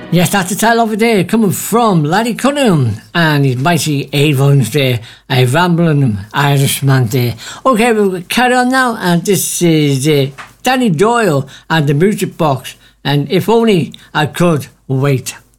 Yes, that's the title of it there, coming from Larry Cunningham and his mighty Avons there, a rambling Irishman there. Okay, we'll carry on now, and this is Danny Doyle and the Music Box, and If Only I Could Wait.